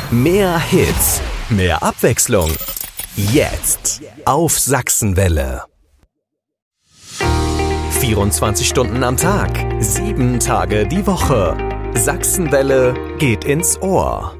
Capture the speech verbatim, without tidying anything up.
Mehr Hits, mehr Abwechslung. Jetzt auf Sachsenwelle. vierundzwanzig Stunden am Tag, sieben Tage die Woche. Sachsenwelle geht ins Ohr.